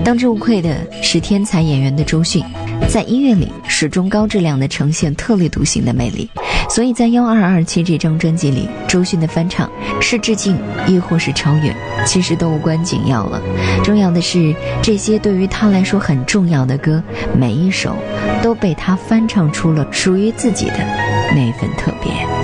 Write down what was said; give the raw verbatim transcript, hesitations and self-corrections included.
当之无愧的是天才演员的周迅，在音乐里始终高质量地呈现特立独行的魅力，所以在一二二七这张专辑里，周迅的翻唱是致敬亦或是超越，其实都无关紧要了。重要的是，这些对于他来说很重要的歌，每一首都被他翻唱出了属于自己的那份特别。